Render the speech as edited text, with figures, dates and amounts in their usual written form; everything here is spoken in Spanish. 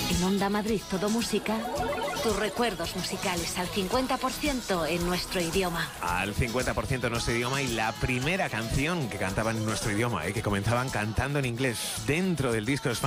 En Onda Madrid Todo Música, tus recuerdos musicales al 50% en nuestro idioma. Al 50% en nuestro idioma, y la primera canción que cantaban en nuestro idioma, que comenzaban cantando en inglés dentro del disco Spanish